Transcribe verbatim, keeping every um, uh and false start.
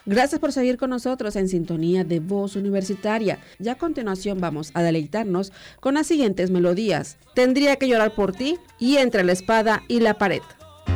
Gracias por seguir con nosotros en sintonía de Voz Universitaria. Ya a continuación vamos a deleitarnos con las siguientes melodías. Tendría que llorar por ti y Entre la espada y la pared.